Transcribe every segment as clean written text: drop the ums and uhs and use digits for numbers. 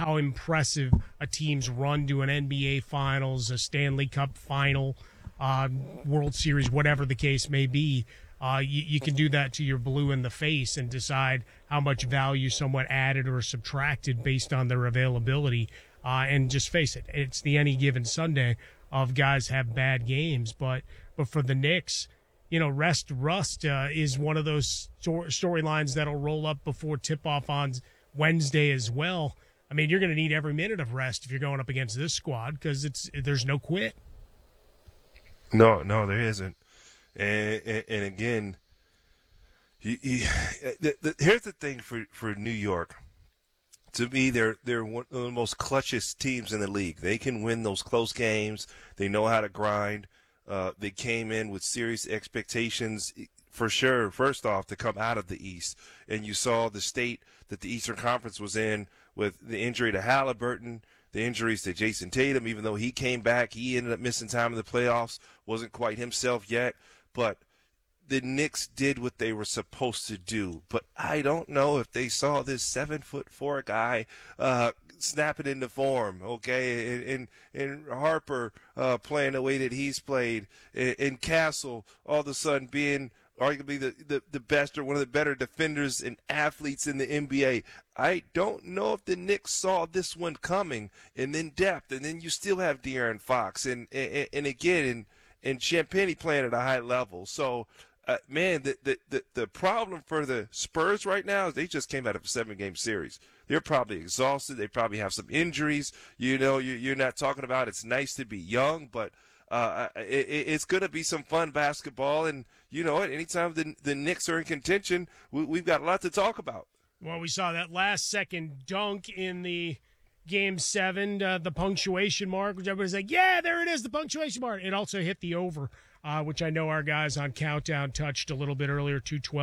how impressive a team's run to an NBA Finals, a Stanley Cup Final, World Series, whatever the case may be. You can do that to your blue in the face and decide how much value someone added or subtracted based on their availability. And just face it, it's the any given Sunday of guys have bad games. But for the Knicks, rest rust is one of those storylines that'll roll up before tip-off on Wednesday as well. I mean, you're going to need every minute of rest if you're going up against this squad because there's no quit. No, there isn't. And again, here's the thing for New York. To me, they're one of the most clutchest teams in the league. They can win those close games. They know how to grind. They came in with serious expectations, for sure, first off, to come out of the East. And you saw the state that the Eastern Conference was in with the injury to Halliburton, the injuries to Jason Tatum. Even though he came back, he ended up missing time in the playoffs, wasn't quite himself yet. But the Knicks did what they were supposed to do. But I don't know if they saw this 7'4" guy snapping into form, okay, and Harper playing the way that he's played, and Castle all of a sudden being arguably the best or one of the better defenders and athletes in the NBA. I don't know if the Knicks saw this one coming, and then depth, and then you still have De'Aaron Fox, and again, and Champagnie playing at a high level. So, man, the problem for the Spurs right now is they just came out of a 7-game series. They're probably exhausted. They probably have some injuries. You're not talking about it's nice to be young, but it's going to be some fun basketball. And you know what? Anytime the Knicks are in contention, we've got a lot to talk about. Well, we saw that last-second dunk in the Game 7, the punctuation mark, which everybody's like, yeah, there it is, the punctuation mark. It also hit the over, which I know our guys on Countdown touched a little bit earlier,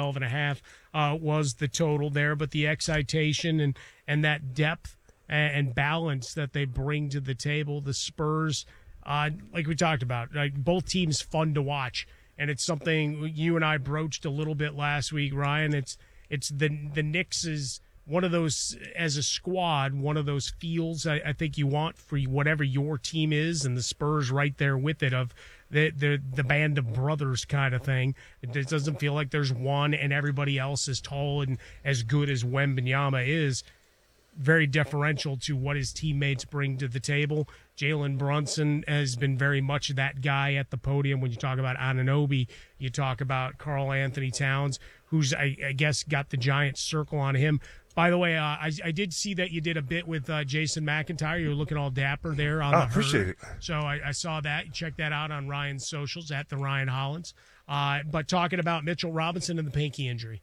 212.5 was the total there. But the excitation and that depth and balance that they bring to the table, the Spurs, like we talked about, like both teams fun to watch. And it's something you and I broached a little bit last week, Ryan. It's the Knicks is one of those, as a squad, one of those feels I think you want for whatever your team is, and the Spurs right there with it, of the band of brothers kind of thing. It doesn't feel like there's one and everybody else is tall and as good as Wembanyama is. Very deferential to what his teammates bring to the table. Jalen Brunson has been very much that guy at the podium. When you talk about Anunoby, you talk about Karl Anthony Towns, who's, I guess, got the giant circle on him. By the way, I did see that you did a bit with Jason McIntyre. You were looking all dapper there on the appreciate herd. it. So I saw that. Check that out on Ryan's socials, at the Ryan Hollins. But talking about Mitchell Robinson and the pinky injury.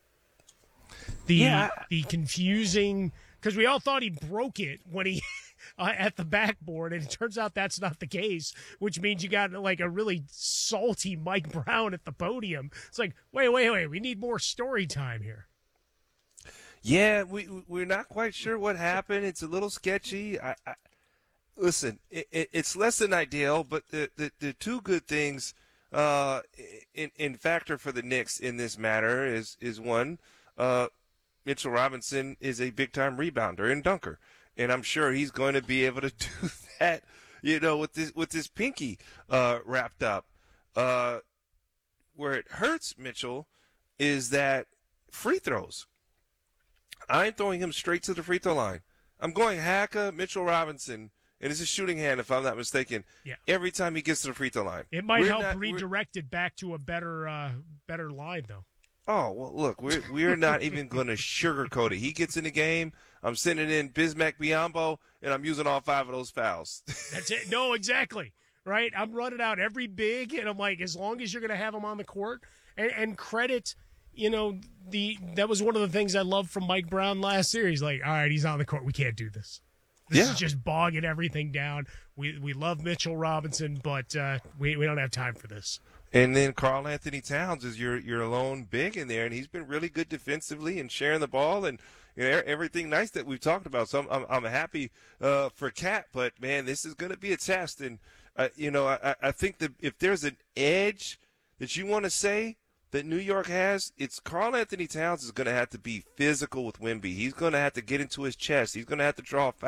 The confusing, because we all thought he broke it when he at the backboard, and it turns out that's not the case, which means you got like a really salty Mike Brown at the podium. It's like, wait, we need more story time here. Yeah, we're not quite sure what happened. It's a little sketchy. Listen, it's less than ideal, but the two good things in factor for the Knicks in this matter is one, Mitchell Robinson is a big-time rebounder and dunker, and I'm sure he's going to be able to do that, with his pinky wrapped up. Where it hurts Mitchell is that free throws. I'm throwing him straight to the free throw line. I'm going Haka, Mitchell Robinson, and it's a shooting hand if I'm not mistaken. Yeah. Every time he gets to the free throw line. It might help redirect it back to a better line, though. Oh, well, look, we're not even going to sugarcoat it. He gets in the game, I'm sending in Bismack Biyombo, and I'm using all 5 of those fouls. That's it. No, exactly. Right? I'm running out every big, and I'm like, as long as you're going to have him on the court, and credit, that was one of the things I loved from Mike Brown last series. Like, all right, he's on the court. We can't do this. This is just bogging everything down. We love Mitchell Robinson, but we don't have time for this. And then Karl Anthony Towns is your lone big in there, and he's been really good defensively and sharing the ball and everything nice that we've talked about. So I'm happy for Cat, but man, this is going to be a test. And I think that if there's an edge that you want to say that New York has, it's Karl Anthony Towns is going to have to be physical with Wemby. He's going to have to get into his chest. He's going to have to draw